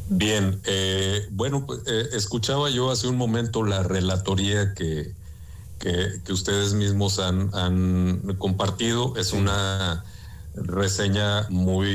Bien, bueno, pues, escuchaba yo hace un momento la relatoría que ustedes mismos han compartido. Es una reseña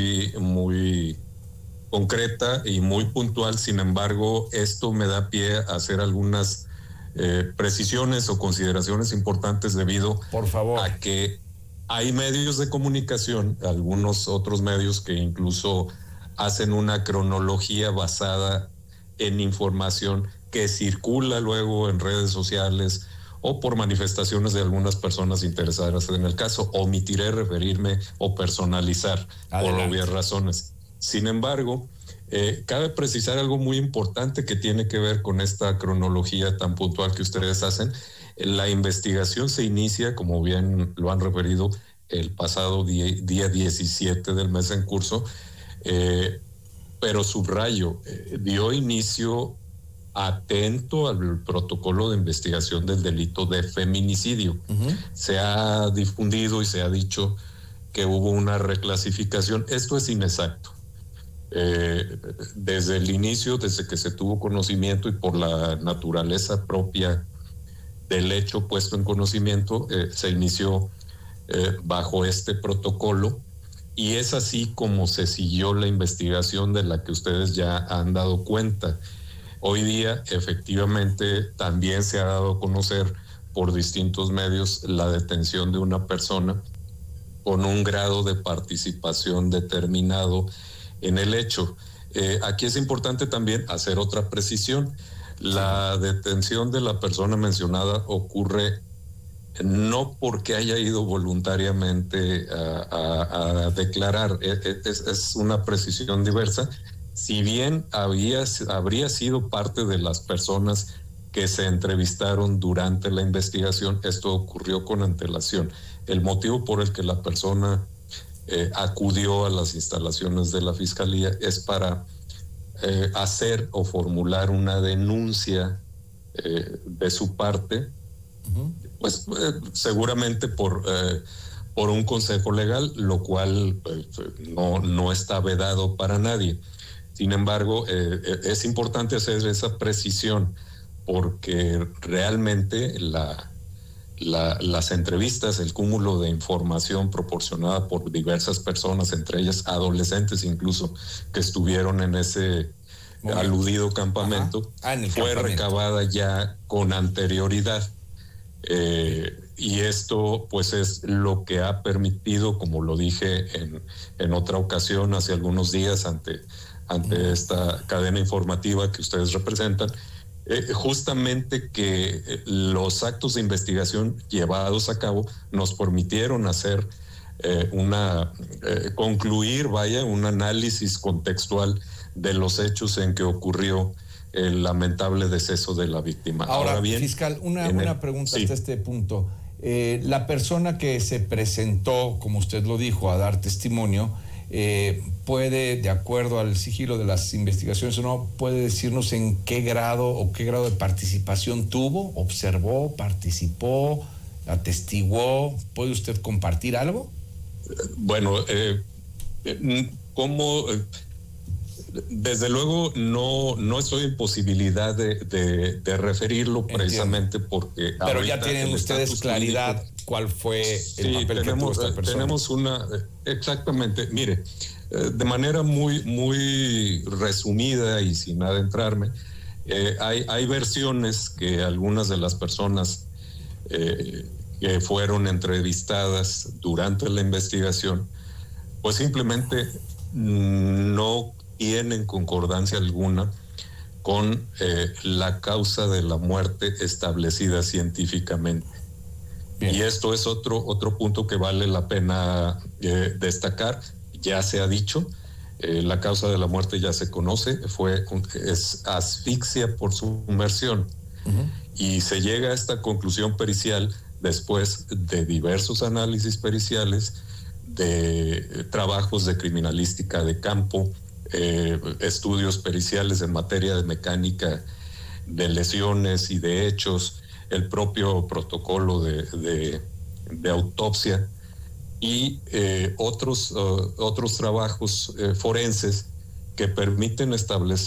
muy concreta y muy puntual. Sin embargo, esto me da pie a hacer algunas precisiones o consideraciones importantes debido Por favor. a que hay medios de comunicación, algunos otros medios que incluso hacen una cronología basada en información que circula luego en redes sociales o por manifestaciones de algunas personas interesadas en el caso. Omitiré referirme o personalizar. Adelante. Por obvias razones. Sin embargo, cabe precisar algo muy importante que tiene que ver con esta cronología tan puntual que ustedes hacen. La investigación se inicia, como bien lo han referido, el pasado día 17 del mes en curso, pero subrayo, dio inicio atento al protocolo de investigación del delito de feminicidio. Se ha difundido y se ha dicho que hubo una reclasificación. Esto es inexacto. Desde el inicio, desde que se tuvo conocimiento y por la naturaleza propia del hecho puesto en conocimiento, se inició bajo este protocolo, y es así como se siguió la investigación de la que ustedes ya han dado cuenta. Hoy día, efectivamente, también se ha dado a conocer por distintos medios la detención de una persona con un grado de participación determinado en el hecho. Aquí es importante también hacer otra precisión. La detención de la persona mencionada ocurre no porque haya ido voluntariamente a declarar, es una precisión diversa. Si bien habría sido parte de las personas que se entrevistaron durante la investigación, esto ocurrió con antelación. El motivo por el que la persona acudió a las instalaciones de la Fiscalía es para hacer o formular una denuncia de su parte, pues seguramente por un consejo legal, lo cual no está vedado para nadie. Sin embargo, es importante hacer esa precisión porque realmente las entrevistas, el cúmulo de información proporcionada por diversas personas, entre ellas adolescentes incluso, que estuvieron en ese aludido campamento, fue recabada ya con anterioridad. Y esto pues es lo que ha permitido, como lo dije en otra ocasión hace algunos días ante esta cadena informativa que ustedes representan, justamente que los actos de investigación llevados a cabo nos permitieron hacer concluir un análisis contextual de los hechos en que ocurrió el lamentable deceso de la víctima. Ahora bien, fiscal, una pregunta hasta este punto. La persona que se presentó, como usted lo dijo, a dar testimonio, puede, de acuerdo al sigilo de las investigaciones o no, puede decirnos en qué grado de participación tuvo, observó, participó, atestiguó. ¿Puede usted compartir algo? Bueno, ¿cómo? Desde luego no estoy en posibilidad de referirlo. Entiendo. Precisamente porque... Pero ya tienen ustedes claridad clínico, cuál fue el papel que tuvo esta persona. Tenemos exactamente, mire, de manera muy resumida y sin adentrarme, hay versiones que algunas de las personas que fueron entrevistadas durante la investigación, pues simplemente no tienen concordancia alguna con la causa de la muerte establecida científicamente. Bien. Y esto es otro punto que vale la pena destacar. Ya se ha dicho, la causa de la muerte ya se conoce, es asfixia por sumersión. Y se llega a esta conclusión pericial después de diversos análisis periciales, de trabajos de criminalística de campo, estudios periciales en materia de mecánica de lesiones y de hechos, el propio protocolo de autopsia y otros trabajos forenses que permiten establecer